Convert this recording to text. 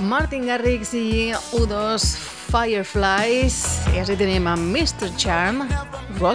Martin Garrix i U2 Fireflies. I així tenim a Mr. Charm,